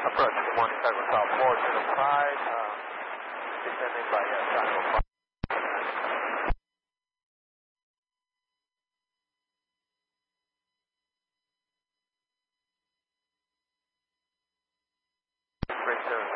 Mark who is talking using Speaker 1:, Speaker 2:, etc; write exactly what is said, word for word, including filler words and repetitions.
Speaker 1: Approach good morning, Cycle South four two five, uh, descending by uh, Cycle five. Great, sir.